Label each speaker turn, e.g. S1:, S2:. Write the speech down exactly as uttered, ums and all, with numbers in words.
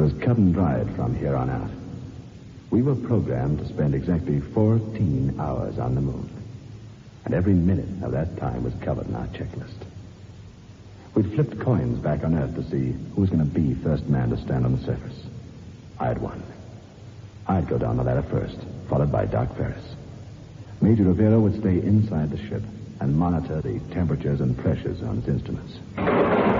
S1: was cut and dried from here on out. We were programmed to spend exactly fourteen hours on the moon. And every minute of that time was covered in our checklist. We'd flipped coins back on Earth to see who was going to be first man to stand on the surface. I had won. I'd go down the ladder first, followed by Doc Ferris. Major Rivera would stay inside the ship and monitor the temperatures and pressures on its instruments.